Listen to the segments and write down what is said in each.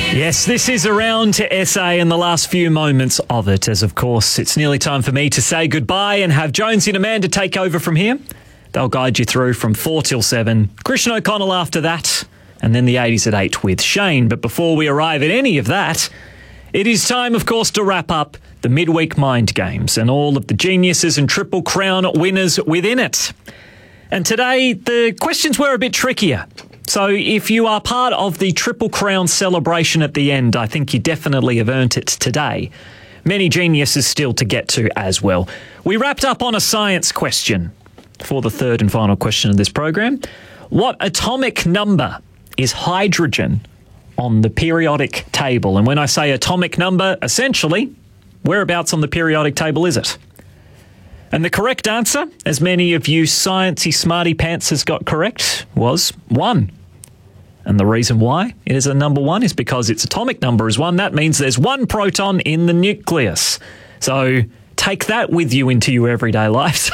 Yes, this is Around to SA and the last few moments of it, as of course it's nearly time for me to say goodbye and have Jonesy and Amanda take over from here. They'll guide you through from 4 till 7. Christian O'Connell after that, and then the 80s at 8 with Shane. But before we arrive at any of that, it is time, of course, to wrap up the midweek mind games and all of the geniuses and Triple Crown winners within it. And today, the questions were a bit trickier. So if you are part of the Triple Crown celebration at the end, I think you definitely have earned it today. Many geniuses still to get to as well. We wrapped up on a science question for the third and final question of this program. What atomic number is hydrogen on the periodic table? And when I say atomic number, essentially, whereabouts on the periodic table is it? And the correct answer, as many of you sciencey smarty pantsers got correct, was 1. And the reason why it is a number 1 is because its atomic number is 1. That means there's 1 proton in the nucleus. So take that with you into your everyday lives.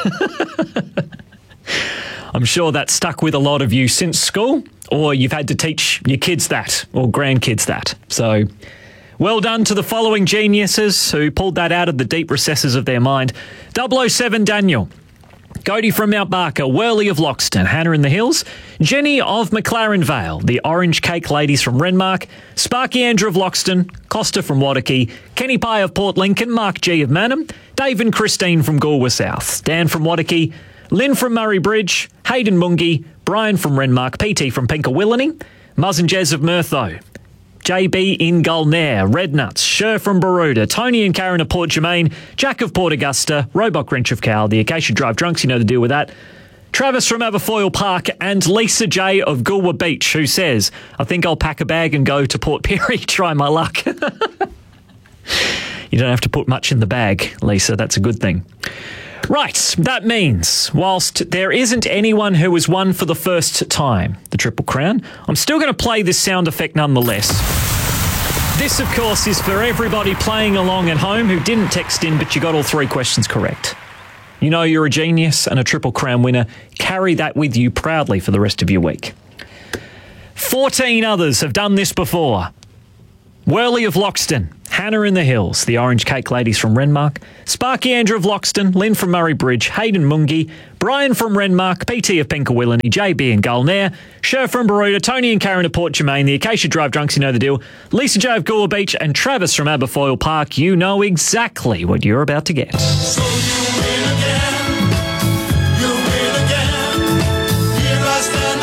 I'm sure that stuck with a lot of you since school, or you've had to teach your kids that, or grandkids that. So well done to the following geniuses who pulled that out of the deep recesses of their mind. 007 Daniel, Cody from Mount Barker, Worley of Loxton, Hannah in the Hills, Jenny of McLaren Vale, the Orange Cake Ladies from Renmark, Sparky Andrew of Loxton, Costa from Wadaki, Kenny Pye of Port Lincoln, Mark G of Manham, Dave and Christine from Galway South, Dan from Wadaki, Lynn from Murray Bridge, Hayden Mungie, Brian from Renmark, PT from Pinkawillany, Muzz and Jez of Murtho, JB in Gulnair, Rednuts, Sher from Baroda, Tony and Karen of Port Germain, Jack of Port Augusta, Roebuck Wrench of Cowell, the Acacia Drive Drunks, you know the deal with that, Travis from Aberfoyle Park, and Lisa J of Goolwa Beach, who says, I think I'll pack a bag and go to Port Pirie, try my luck. You don't have to put much in the bag, Lisa, that's a good thing. Right, that means, whilst there isn't anyone who has won for the first time the Triple Crown, I'm still going to play this sound effect nonetheless. This, of course, is for everybody playing along at home who didn't text in, but you got all 3 questions correct. You know you're a genius and a Triple Crown winner. Carry that with you proudly for the rest of your week. 14 others have done this before. Worley of Loxton, Hannah in the Hills, the Orange Cake Ladies from Renmark, Sparky Andrew of Loxton, Lynn from Murray Bridge, Hayden Mungie, Brian from Renmark, PT of Pinkawillany, JB in Gulnair, Sher from Baroda, Tony and Karen of Port Germain, the Acacia Drive Drunks, you know the deal, Lisa J of Goolwa Beach, and Travis from Aberfoyle Park, you know exactly what you're about to get. So you win again, you win again, here I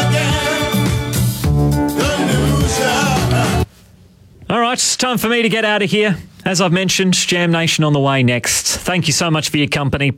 stand again, the loser. All right, it's time for me to get out of here. As I've mentioned, Jam Nation on the way next. Thank you so much for your company.